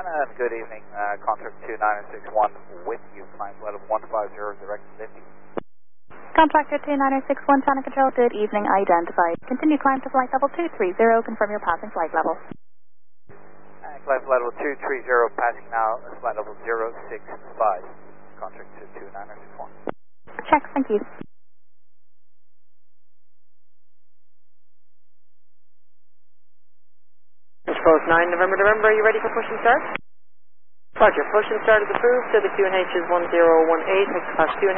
Good evening, contract 29061 with you, climb flight of 150, direct 50. Contractor 29061, China Control, good evening, identified. Continue climb to flight level 230, confirm your passing flight level. Climb flight level 230, passing now, flight level 065, contract 29061. Check, thank you. Post 9 November, are you ready for push and start? Roger, push and start is approved, so the QNH is 1018, next class QNH.